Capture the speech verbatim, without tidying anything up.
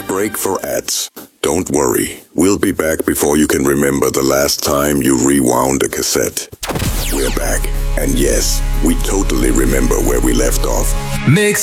break for ads. Don't worry, we'll be back before you can remember the last time you rewound a cassette. We're back, and yes, we totally remember where we left off. Mix